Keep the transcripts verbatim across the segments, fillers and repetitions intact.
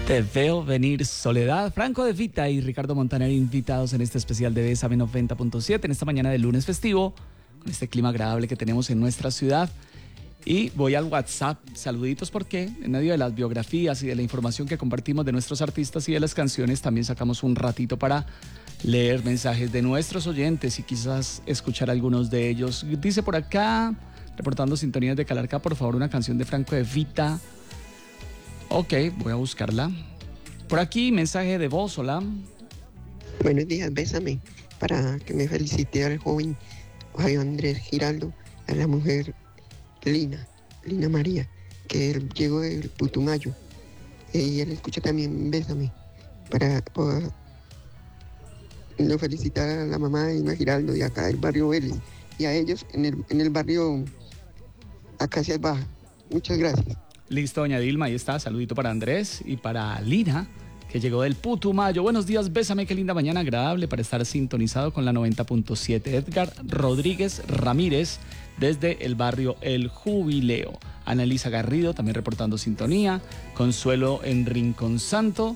Te veo venir, Soledad. Franco De Vita y Ricardo Montaner invitados en este especial de Bésame noventa punto siete en esta mañana de lunes festivo, con este clima agradable que tenemos en nuestra ciudad. Y voy al WhatsApp, saluditos, porque en medio de las biografías y de la información que compartimos de nuestros artistas y de las canciones, también sacamos un ratito para leer mensajes de nuestros oyentes y quizás escuchar algunos de ellos. Dice por acá, reportando sintonías de Calarcá, por favor, una canción de Franco De Vita. Ok, voy a buscarla. Por aquí, mensaje de voz, hola. Buenos días, bésame, para que me felicite al joven Javier Andrés Giraldo, a la mujer Lina, Lina María, que él llegó del Putumayo. Y él escucha también Bésame, para poder lo felicitar a la mamá de Ina Giraldo de acá del barrio Vélez, y a ellos en el, en el barrio Acacias Baja. Muchas gracias. Listo, doña Dilma, ahí está, saludito para Andrés y para Lina, que llegó del Putumayo. Buenos días, bésame, qué linda mañana agradable para estar sintonizado con la noventa punto siete. Edgar Rodríguez Ramírez, desde el barrio El Jubileo. Annalisa Garrido, también reportando sintonía. Consuelo en Rincón Santo.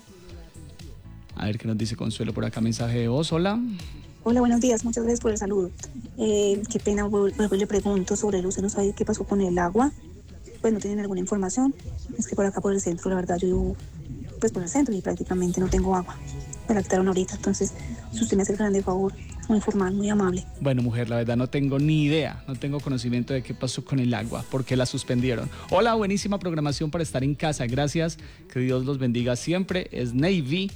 A ver qué nos dice Consuelo por acá, mensaje de voz, hola. Hola, buenos días, muchas gracias por el saludo. Eh, qué pena, vuelvo y le pregunto sobre el uso, no sabe qué pasó con el agua. Pues no tienen alguna información. Es que por acá por el centro, la verdad, yo vivo pues por el centro y prácticamente no tengo agua. Me la quitaron ahorita, entonces si usted me hace el grande favor, muy formal, muy amable. Bueno, mujer, la verdad no tengo ni idea, no tengo conocimiento de qué pasó con el agua, por qué la suspendieron. Hola, buenísima programación para estar en casa, gracias, que Dios los bendiga siempre. Es Navy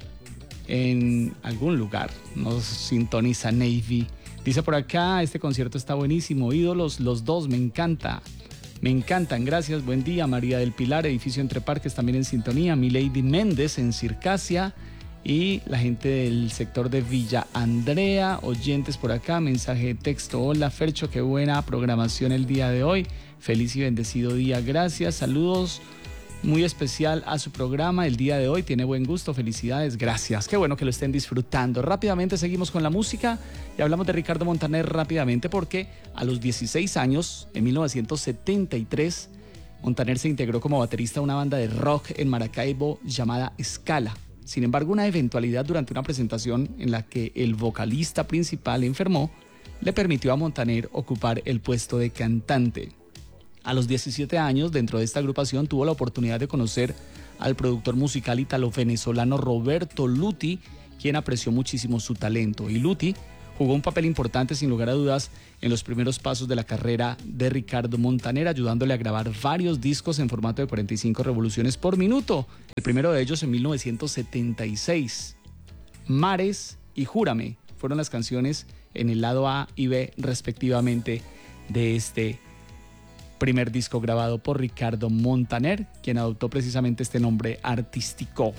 en algún lugar, nos sintoniza Navy. Dice por acá, este concierto está buenísimo, ídolos los dos, me encanta. Me encantan, gracias, buen día. María del Pilar, edificio Entre Parques, también en sintonía. Milady Méndez en Circasia y la gente del sector de Villa Andrea, oyentes por acá, mensaje de texto. Hola Fercho, qué buena programación el día de hoy, feliz y bendecido día, gracias, saludos muy especial a su programa el día de hoy, tiene buen gusto, felicidades, gracias, qué bueno que lo estén disfrutando. Rápidamente seguimos con la música y hablamos de Ricardo Montaner rápidamente porque a los dieciséis años, en mil novecientos setenta y tres, Montaner se integró como baterista a una banda de rock en Maracaibo llamada Scala. Sin embargo, una eventualidad durante una presentación en la que el vocalista principal enfermó le permitió a Montaner ocupar el puesto de cantante. A los diecisiete años, dentro de esta agrupación, tuvo la oportunidad de conocer al productor musical italo-venezolano Roberto Luti, quien apreció muchísimo su talento. Y Luti jugó un papel importante, sin lugar a dudas, en los primeros pasos de la carrera de Ricardo Montaner, ayudándole a grabar varios discos en formato de cuarenta y cinco revoluciones por minuto. El primero de ellos en mil novecientos setenta y seis. Mares y Júrame fueron las canciones en el lado A y B, respectivamente, de este primer disco grabado por Ricardo Montaner, quien adoptó precisamente este nombre artístico.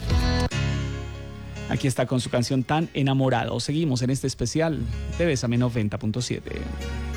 Aquí está con su canción Tan Enamorado. Seguimos en este especial de Bésame noventa punto siete.